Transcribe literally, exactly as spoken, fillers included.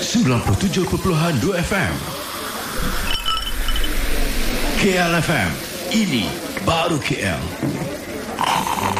sembilan puluh tujuh perpuluhan dua F M. K L F M, ini baru K L.